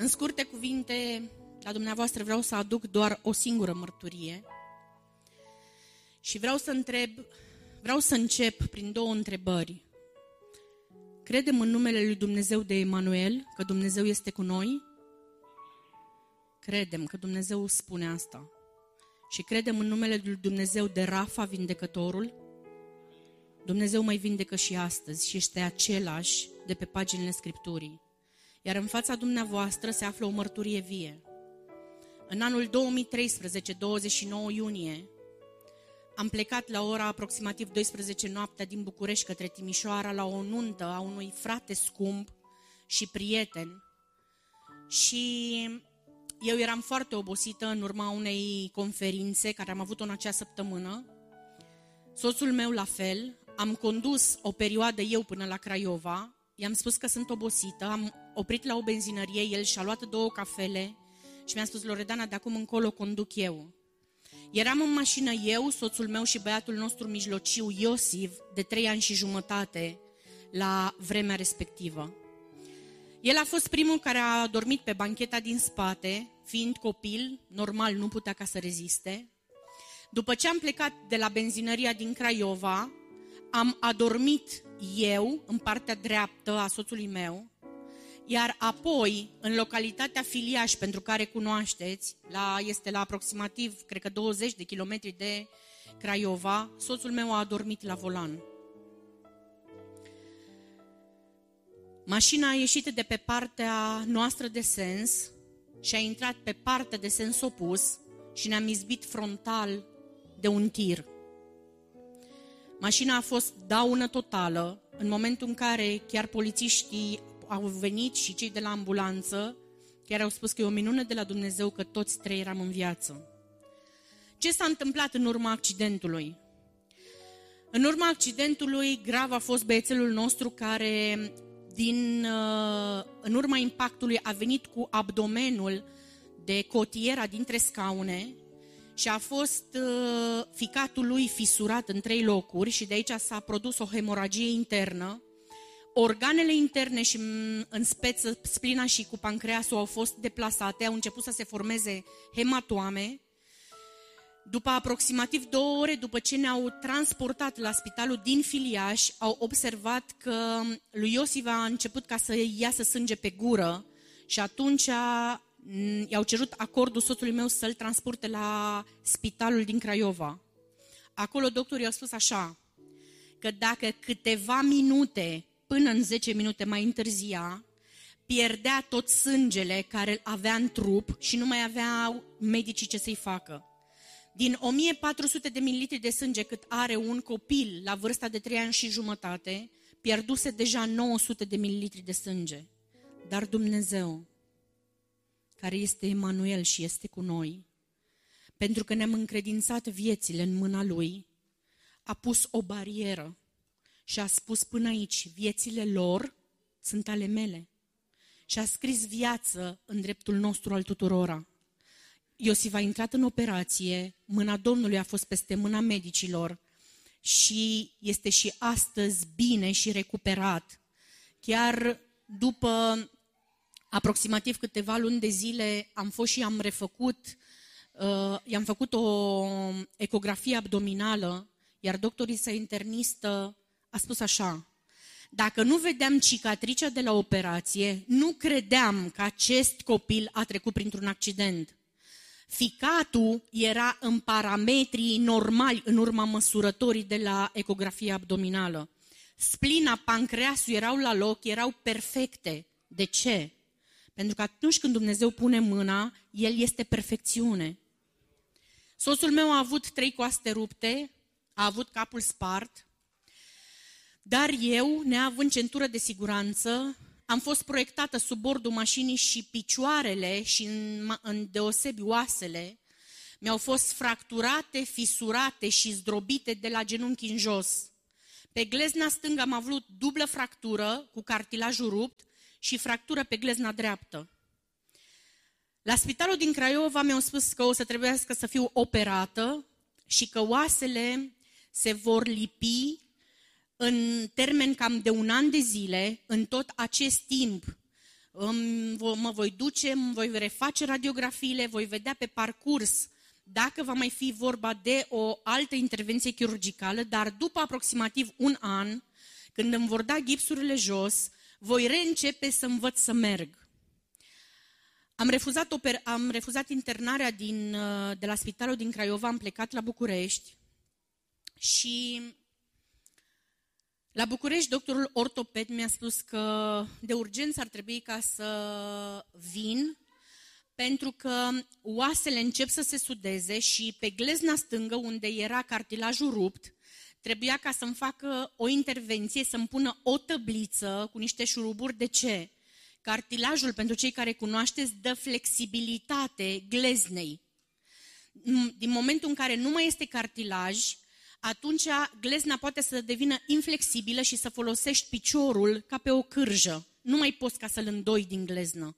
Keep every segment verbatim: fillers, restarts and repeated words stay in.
În scurte cuvinte, la dumneavoastră vreau să aduc doar o singură mărturie și vreau să întreb, vreau să încep prin două întrebări. Credem în numele lui Dumnezeu de Emanuel, că Dumnezeu este cu noi? Credem că Dumnezeu spune asta. Și credem în numele lui Dumnezeu de Rafa, vindecătorul? Dumnezeu mai vindecă și astăzi și este același de pe paginile Scripturii. Iar în fața dumneavoastră se află o mărturie vie. În anul două mii treisprezece, douăzeci și nouă iunie, am plecat la ora aproximativ douăsprezece noaptea din București către Timișoara la o nuntă a unui frate scump și prieten. Și eu eram foarte obosită în urma unei conferințe care am avut-o în acea săptămână. Soțul meu la fel. Am condus o perioadă eu până la Craiova. I-am spus că sunt obosită. Am oprit la o benzinărie. El și-a luat două cafele și mi-a spus: Loredana, de acum încolo conduc eu. Eram în mașină eu, soțul meu și băiatul nostru mijlociu, Iosif, de trei ani și jumătate, la vremea respectivă. El a fost primul care a dormit pe bancheta din spate, fiind copil, normal nu putea ca să reziste. După ce am plecat de la benzinăria din Craiova, am adormit eu în partea dreaptă a soțului meu, iar apoi, în localitatea Filiaș, pentru care cunoașteți, la, este la aproximativ, cred că douăzeci de kilometri de Craiova, soțul meu a adormit la volan. Mașina a ieșit de pe partea noastră de sens și a intrat pe partea de sens opus și ne-am izbit frontal de un tir. Mașina a fost daună totală, în momentul în care chiar polițiștii au venit și cei de la ambulanță, chiar au spus că e o minune de la Dumnezeu că toți trei eram în viață. Ce s-a întâmplat în urma accidentului? În urma accidentului grav a fost băiețelul nostru care, din, în urma impactului, a venit cu abdomenul de cotiera dintre scaune și a fost uh, ficatul lui fisurat în trei locuri și de aici s-a produs o hemoragie internă. Organele interne și în speță splina și cu pancreasul au fost deplasate, au început să se formeze hematoame. După aproximativ două ore, după ce ne-au transportat la spitalul din Filiaș, au observat că lui Iosif a început ca să iasă sânge pe gură și atunci i-au cerut acordul soțului meu să-l transporte la spitalul din Craiova. Acolo doctorii au spus așa, că dacă câteva minute până în zece minute mai întârzia, pierdea tot sângele care îl avea în trup și nu mai aveau medicii ce să-i facă. Din o mie patru sute de mililitri de sânge cât are un copil la vârsta de trei ani și jumătate, pierduse deja nouă sute de mililitri de sânge. Dar Dumnezeu, care este Emanuel și este cu noi, pentru că ne-am încredințat viețile în mâna Lui, a pus o barieră și a spus până aici, viețile lor sunt ale mele. Și a scris viață în dreptul nostru al tuturora. Iosif a intrat în operație, mâna Domnului a fost peste mâna medicilor și este și astăzi bine și recuperat. Chiar după aproximativ câteva luni de zile am fost și am refăcut, uh, i-am făcut o ecografie abdominală, iar doctorii sa internistă a spus așa: dacă nu vedeam cicatricea de la operație, nu credeam că acest copil a trecut printr-un accident. Ficatul era în parametrii normali în urma măsurătorii de la ecografie abdominală. Splina, pancreasul erau la loc, erau perfecte. De ce? Pentru că atunci când Dumnezeu pune mâna, El este perfecțiune. Soțul meu a avut trei coaste rupte, a avut capul spart, dar eu, neavând centură de siguranță, am fost proiectată sub bordul mașinii și picioarele și în, în deosebi oasele mi-au fost fracturate, fisurate și zdrobite de la genunchi în jos. Pe glezna stângă am avut dublă fractură cu cartilajul rupt și fractură pe glezna dreaptă. La spitalul din Craiova mi-au spus că o să trebuiască să fiu operată și că oasele se vor lipi în termen cam de un an de zile. În tot acest timp mă voi duce, mă voi reface radiografiile, voi vedea pe parcurs dacă va mai fi vorba de o altă intervenție chirurgicală, dar după aproximativ un an, când îmi vor da gipsurile jos, voi reîncepe să învăț să merg. Am refuzat, oper- am refuzat internarea din, de la spitalul din Craiova, am plecat la București și la București doctorul ortoped mi-a spus că de urgență ar trebui ca să vin pentru că oasele încep să se sudeze și pe glezna stângă, unde era cartilajul rupt, trebuia ca să-mi facă o intervenție, să-mi pună o tăbliță cu niște șuruburi. De ce? Cartilajul, pentru cei care cunoașteți, dă flexibilitate gleznei. Din momentul în care nu mai este cartilaj, atunci glezna poate să devină inflexibilă și să folosești piciorul ca pe o cârjă. Nu mai poți ca să-l îndoi din gleznă.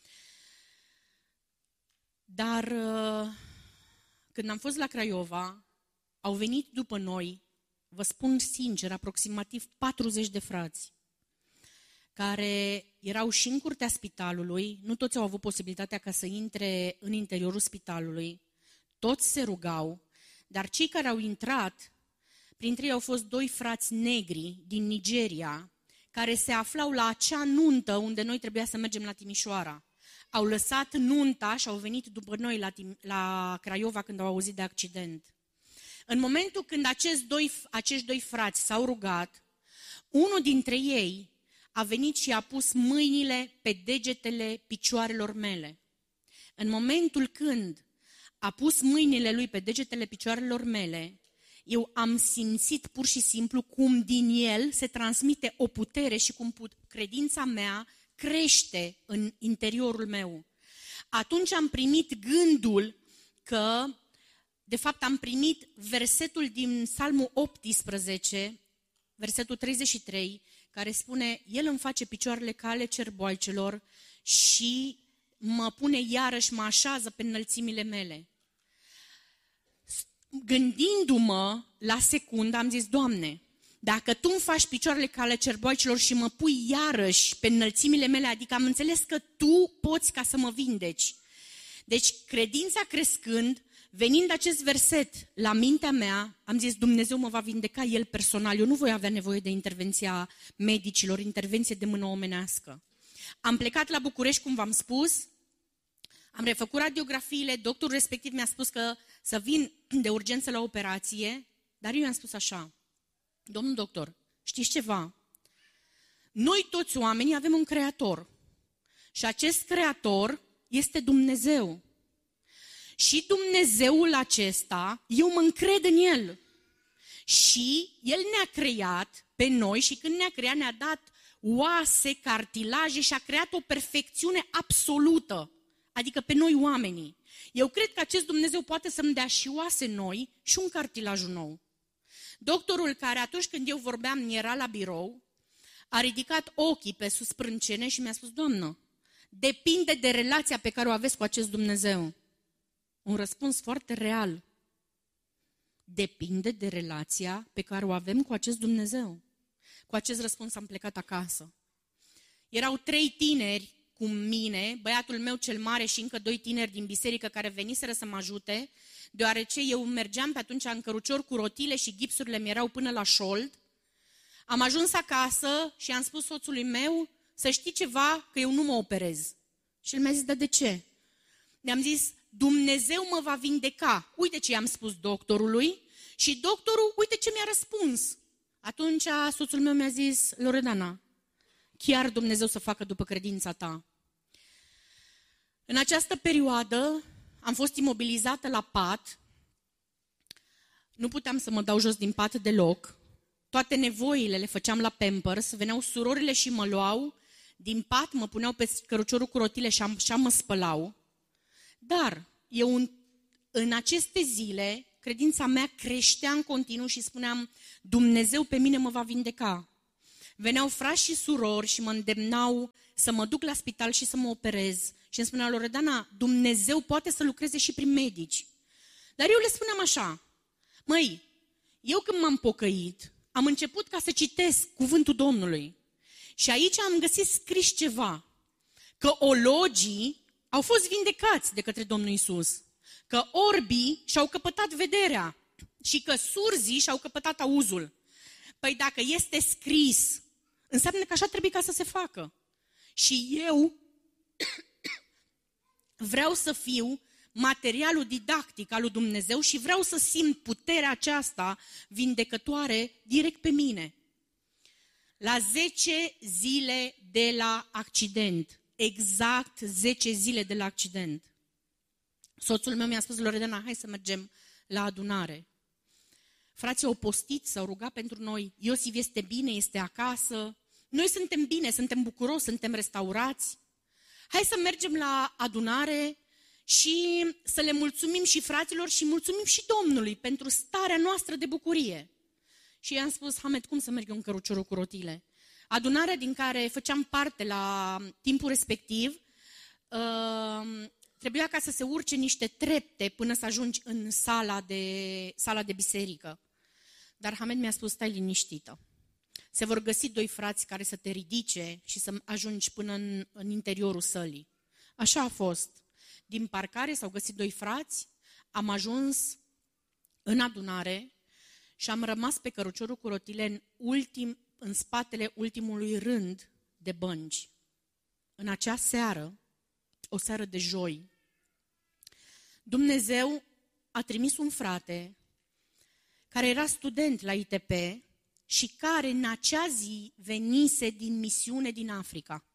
Dar când am fost la Craiova, au venit după noi, vă spun sincer, aproximativ patruzeci de frați, care erau și în curtea spitalului, nu toți au avut posibilitatea ca să intre în interiorul spitalului, toți se rugau, dar cei care au intrat, printre ei au fost doi frați negri din Nigeria, care se aflau la acea nuntă unde noi trebuia să mergem la Timișoara. Au lăsat nunta și au venit după noi la, la Craiova când au auzit de accident. În momentul când acești doi, acești doi frați s-au rugat, unul dintre ei a venit și a pus mâinile pe degetele picioarelor mele. În momentul când a pus mâinile lui pe degetele picioarelor mele, eu am simțit pur și simplu cum din el se transmite o putere și cum credința mea crește în interiorul meu. Atunci am primit gândul că, de fapt am primit versetul din Psalmul optsprezece, versetul treizeci și trei, care spune: El îmi face picioarele ca ale cerboaicelor și mă pune iarăși, mă așează pe înălțimile mele. Gândindu-mă la secundă, am zis: Doamne, dacă Tu îmi faci picioarele ca ale cerboaicilor și mă pui iarăși pe înălțimile mele, adică am înțeles că Tu poți ca să mă vindeci. Deci, credința crescând, venind acest verset la mintea mea, am zis: Dumnezeu mă va vindeca El personal, eu nu voi avea nevoie de intervenția medicilor, intervenție de mână omenească. Am plecat la București, cum v-am spus, am refăcut radiografiile, doctorul respectiv mi-a spus că să vin de urgență la operație, dar eu i-am spus așa: Domnul doctor, știți ceva? Noi toți oamenii avem un creator și acest creator este Dumnezeu. Și Dumnezeul acesta, eu mă încred în El. Și El ne-a creat pe noi și când ne-a creat ne-a dat oase, cartilaje și a creat o perfecțiune absolută. Adică pe noi oamenii. Eu cred că acest Dumnezeu poate să-mi dea și oase noi și un cartilaj nou. Doctorul care atunci când eu vorbeam era la birou, a ridicat ochii pe sus sprâncene și mi-a spus: Doamnă, depinde de relația pe care o aveți cu acest Dumnezeu. Un răspuns foarte real. Depinde de relația pe care o avem cu acest Dumnezeu. Cu acest răspuns am plecat acasă. Erau trei tineri cu mine, băiatul meu cel mare și încă doi tineri din biserică care veniseră să mă ajute, deoarece eu mergeam pe atunci în cărucior cu rotile și gipsurile mi erau până la șold. Am ajuns acasă și am spus soțului meu: să știi ceva, că eu nu mă operez. Și el mi-a zis: dar de ce? I-am zis: Dumnezeu mă va vindeca. Uite ce i-am spus doctorului și doctorul, uite ce mi-a răspuns. Atunci soțul meu mi-a zis: Loredana, chiar Dumnezeu să facă după credința ta. În această perioadă am fost imobilizată la pat, nu puteam să mă dau jos din pat deloc, toate nevoile le făceam la Pampers, veneau surorile și mă luau din pat, mă puneau pe căruciorul cu rotile și așa mă spălau. Dar eu în, în aceste zile, credința mea creștea în continuu și spuneam: Dumnezeu pe mine mă va vindeca. Veneau frați și surori și mă îndemnau să mă duc la spital și să mă operez. Și îmi spuneau: Loredana, Dumnezeu poate să lucreze și prin medici. Dar eu le spuneam așa: măi, eu când m-am pocăit, am început ca să citesc cuvântul Domnului. Și aici am găsit scris ceva. că ologii au fost vindecați de către Domnul Iisus, că orbii și-au căpătat vederea și că surzii și-au căpătat auzul. Păi dacă este scris, înseamnă că așa trebuie ca să se facă. Și eu vreau să fiu materialul didactic al lui Dumnezeu și vreau să simt puterea aceasta vindecătoare direct pe mine. La zece zile de la accident, exact zece zile de la accident, soțul meu mi-a spus: Loredana, hai să mergem la adunare. Frații au postit, s-au rugat pentru noi, Iosif este bine, este acasă, noi suntem bine, suntem bucuroși, suntem restaurați. Hai să mergem la adunare și să le mulțumim și fraților și mulțumim și Domnului pentru starea noastră de bucurie. Și i-am spus: Hamed, cum să merg eu în căruciorul cu rotile? Adunarea din care făceam parte la timpul respectiv, uh, trebuia ca să se urce niște trepte până să ajungi în sala de, sala de biserică. Dar Hamed mi-a spus: stai liniștită. Se vor găsi doi frați care să te ridice și să ajungi până în, în interiorul sălii. Așa a fost. Din parcare s-au găsit doi frați, am ajuns în adunare și am rămas pe căruciorul cu rotile în, ultim, în spatele ultimului rând de bănci. În acea seară, o seară de joi, Dumnezeu a trimis un frate care era student la I T P și care în acea zi venise din misiune din Africa.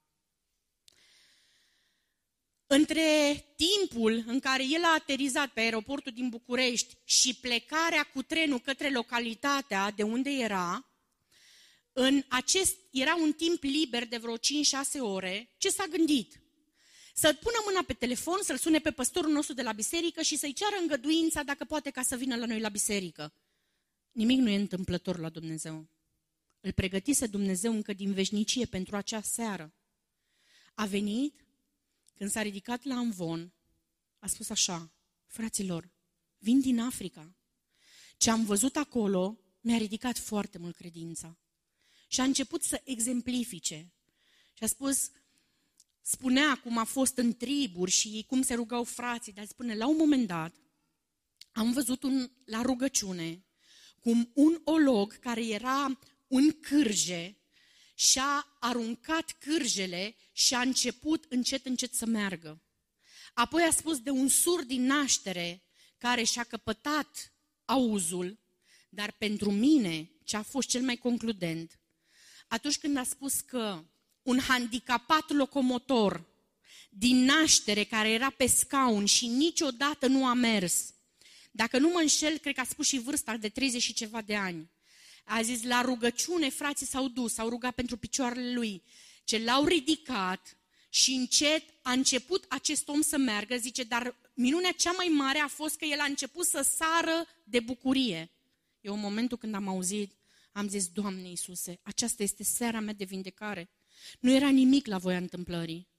Între timpul în care el a aterizat pe aeroportul din București și plecarea cu trenul către localitatea de unde era, în acest, era un timp liber de vreo cinci șase ore, ce s-a gândit? Să pună mâna pe telefon, să-l sune pe păstorul nostru de la biserică și să-i ceară îngăduința dacă poate ca să vină la noi la biserică. Nimic nu e întâmplător la Dumnezeu. Îl pregătise Dumnezeu încă din veșnicie pentru acea seară. A venit, când s-a ridicat la amvon, a spus așa: fraților, vin din Africa. Ce am văzut acolo mi-a ridicat foarte mult credința. Și a început să exemplifice. Și a spus, spunea cum a fost în triburi și cum se rugau frații, dar spune, la un moment dat, am văzut un, la rugăciune cum un olog care era un cârje și-a aruncat cârjele și a început încet, încet să meargă. Apoi a spus de un surd din naștere care și-a căpătat auzul, dar pentru mine ce a fost cel mai concludent, atunci când a spus că un handicapat locomotor din naștere care era pe scaun și niciodată nu a mers, dacă nu mă înșel, cred că a spus și vârsta de treizeci și ceva de ani, a zis, la rugăciune frații s-au dus, s-au rugat pentru picioarele lui, ce l-au ridicat și încet a început acest om să meargă, zice, dar minunea cea mai mare a fost că el a început să sară de bucurie. Eu în momentul când am auzit, am zis, Doamne Iisuse, aceasta este seara mea de vindecare. Nu era nimic la voia întâmplării.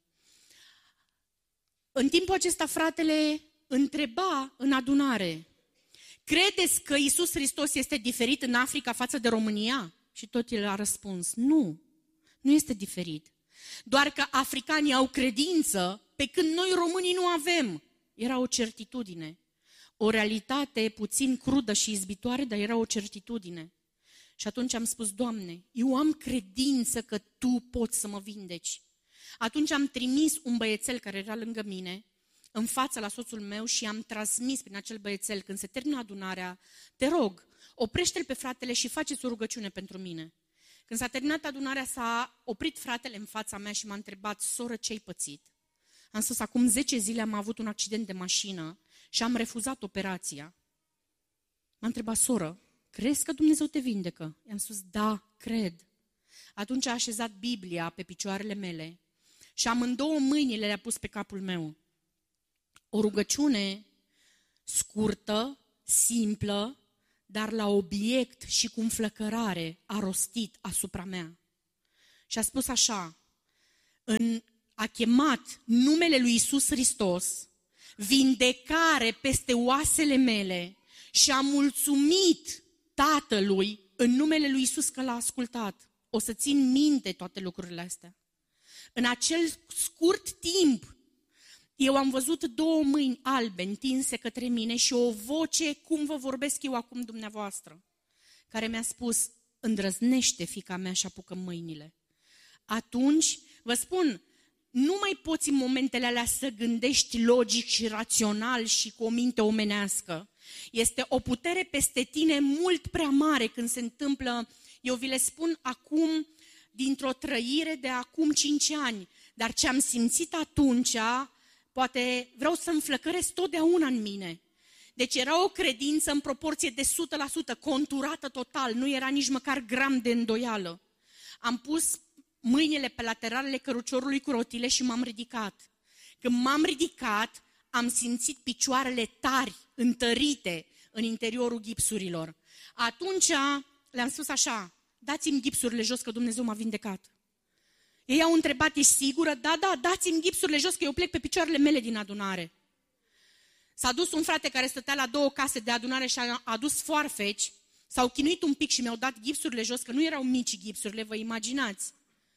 În timpul acesta fratele întreba în adunare, credeți că Iisus Hristos este diferit în Africa față de România? Și tot el a răspuns, nu, nu este diferit. Doar că africanii au credință, pe când noi românii nu avem. Era o certitudine, o realitate puțin crudă și izbitoare, dar era o certitudine. Și atunci am spus, Doamne, eu am credință că Tu poți să mă vindeci. Atunci am trimis un băiețel care era lângă mine, în fața la soțul meu și am transmis prin acel băiețel, când se termină adunarea, te rog, oprește-l pe fratele și faceți o rugăciune pentru mine. Când s-a terminat adunarea, s-a oprit fratele în fața mea și m-a întrebat, soră, ce-ai pățit? Am spus, acum zece zile am avut un accident de mașină și am refuzat operația. M-a întrebat, soră, crezi că Dumnezeu te vindecă? I-am spus, da, cred. Atunci a așezat Biblia pe picioarele mele și amândouă mâinile le-a pus pe capul meu. O rugăciune scurtă, simplă, dar la obiect și cu înflăcărare a rostit asupra mea. Și a spus așa, în, a chemat numele lui Iisus Hristos, vindecare peste oasele mele și a mulțumit Tatălui în numele lui Iisus că l-a ascultat. O să țin minte toate lucrurile astea. În acel scurt timp, eu am văzut două mâini albe întinse către mine și o voce, cum vă vorbesc eu acum dumneavoastră, care mi-a spus, îndrăznește, fiica mea, și apucă mâinile. Atunci, vă spun, nu mai poți în momentele alea să gândești logic și rațional și cu o minte omenească. Este o putere peste tine mult prea mare când se întâmplă, eu vi le spun acum, dintr-o trăire de acum cinci ani, dar ce am simțit atunci, poate vreau să înflăcăresc totdeauna în mine. Deci era o credință în proporție de o sută la sută, conturată total, nu era nici măcar gram de îndoială. Am pus mâinile pe lateralele căruciorului cu rotile și m-am ridicat. Când m-am ridicat, am simțit picioarele tari, întărite în interiorul gipsurilor. Atunci le-am spus așa, dați-mi gipsurile jos că Dumnezeu m-a vindecat. Ei au întrebat, ești sigură? Da, da, dați-mi gipsurile jos că eu plec pe picioarele mele din adunare. S-a dus un frate care stătea la două case de adunare și a adus foarfeci, s-au chinuit un pic și mi-au dat gipsurile jos, că nu erau mici gipsurile, vă imaginați.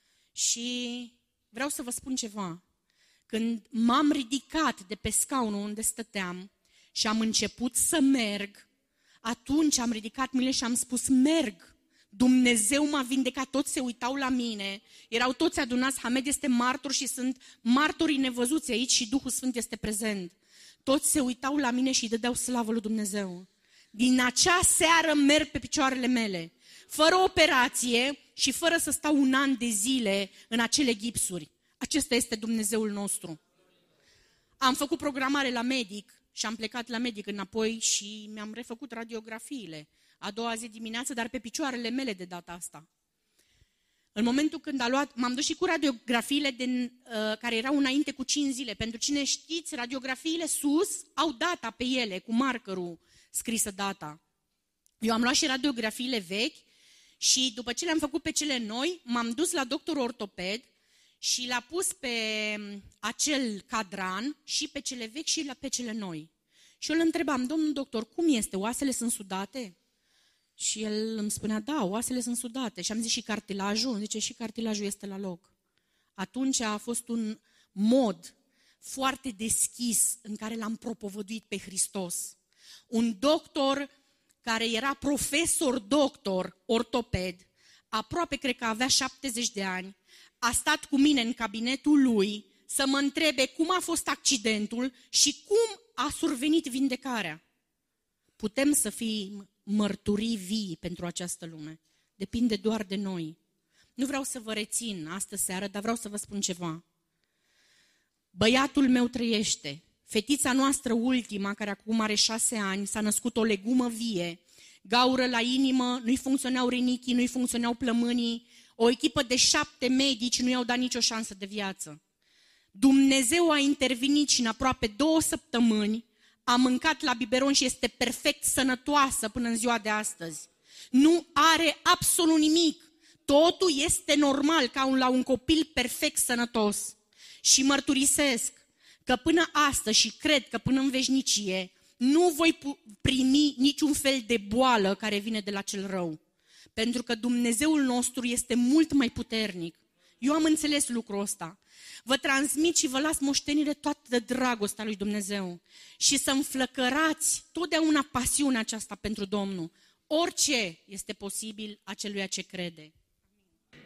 Și vreau să vă spun ceva. Când m-am ridicat de pe scaunul unde stăteam și am început să merg, atunci am ridicat mâinile și am spus, merg. Dumnezeu m-a vindecat, toți se uitau la mine, erau toți adunați, Hamed este martor și sunt martorii nevăzuți aici și Duhul Sfânt este prezent. Toți se uitau la mine și dădeau slavă lui Dumnezeu. Din acea seară merg pe picioarele mele, fără operație și fără să stau un an de zile în acele gipsuri. Acesta este Dumnezeul nostru. Am făcut programare la medic și am plecat la medic înapoi și mi-am refăcut radiografiile. A doua zi dimineață, dar pe picioarele mele de data asta. În momentul când a luat, m-am dus și cu radiografiile din, uh, care erau înainte cu cinci zile. Pentru cine știți, radiografiile sus au data pe ele, cu markerul scrisă data. Eu am luat și radiografiile vechi și după ce le-am făcut pe cele noi, m-am dus la doctor ortoped și l-a pus pe acel cadran și pe cele vechi și pe cele noi. Și eu îl întrebam, domnul doctor, cum este? Oasele sunt sudate? Și el îmi spunea, da, oasele sunt sudate. Și am zis, și cartilajul? Zice, și cartilajul este la loc. Atunci a fost un mod foarte deschis în care l-am propovăduit pe Hristos. Un doctor care era profesor doctor ortoped, aproape cred că avea șaptezeci de ani, a stat cu mine în cabinetul lui să mă întrebe cum a fost accidentul și cum a survenit vindecarea. Putem să fim mărturii vii pentru această lume. Depinde doar de noi. Nu vreau să vă rețin astă seară, dar vreau să vă spun ceva. Băiatul meu trăiește. Fetița noastră ultima, care acum are șase ani, s-a născut o legumă vie, gaură la inimă, nu-i funcționeau rinichii, nu-i funcționeau plămânii, o echipă de șapte medici nu i-au dat nicio șansă de viață. Dumnezeu a intervenit și în aproape două săptămâni a mâncat la biberon și este perfect sănătoasă până în ziua de astăzi. Nu are absolut nimic. Totul este normal, ca un, la un copil perfect sănătos. Și mărturisesc că până astăzi și cred că până în veșnicie nu voi primi niciun fel de boală care vine de la cel rău. Pentru că Dumnezeul nostru este mult mai puternic. Eu am înțeles lucrul ăsta. Vă transmit și vă las moștenire toată dragostea lui Dumnezeu. Și să înflăcărați totdeauna pasiunea aceasta pentru Domnul. Orice este posibil aceluia ce crede.